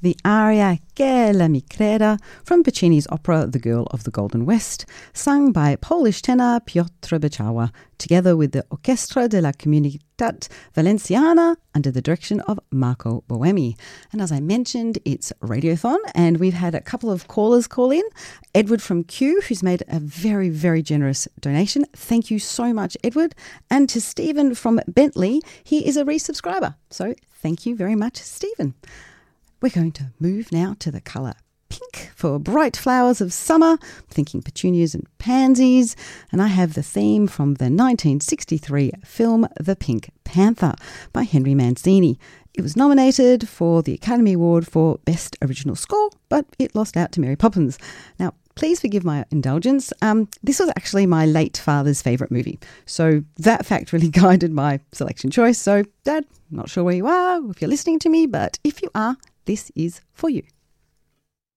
the aria Che la mi creda from Puccini's opera The Girl of the Golden West, sung by Polish tenor Piotr Beczała, together with the Orchestra de la Comunitat Valenciana under the direction of Marco Boemi. And as I mentioned, it's Radiothon, and we've had a couple of callers call in. Edward from Kew, who's made a very, very generous donation. Thank you so much, Edward. And to Stephen from Bentley, he is a resubscriber. So thank you very much, Stephen. We're going to move now to the colour pink for bright flowers of summer. I'm thinking petunias and pansies. And I have the theme from the 1963 film The Pink Panther by Henry Mancini. It was nominated for the Academy Award for Best Original Score, but it lost out to Mary Poppins. Now, please forgive my indulgence. This was actually my late father's favourite movie. So that fact really guided my selection choice. So, Dad, not sure where you are, if you're listening to me, but if you are, this is for you.